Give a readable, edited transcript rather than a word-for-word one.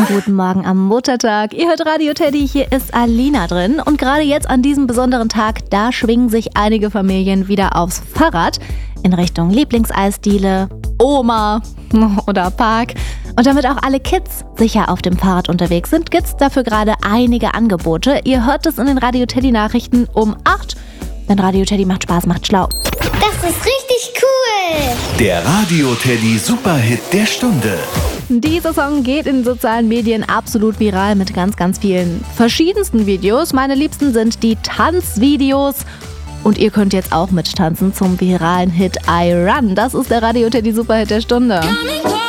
wunderschönen guten Morgen am Muttertag. Ihr hört Radio Teddy, hier ist Alina drin. Und gerade jetzt an diesem besonderen Tag, da schwingen sich einige Familien wieder aufs Fahrrad in Richtung Lieblingseisdiele, Oma oder Park. Und damit auch alle Kids sicher auf dem Fahrrad unterwegs sind, gibt's dafür gerade einige Angebote. Ihr hört es in den Radio Teddy Nachrichten um 8. Denn Radio Teddy macht Spaß, macht schlau. Das ist richtig cool. Der Radio Teddy Superhit der Stunde. Dieser Song geht in den sozialen Medien absolut viral mit ganz, ganz vielen verschiedensten Videos. Meine liebsten sind die Tanzvideos. Und ihr könnt jetzt auch mittanzen zum viralen Hit I Run. Das ist der Radio Teddy Superhit der Stunde.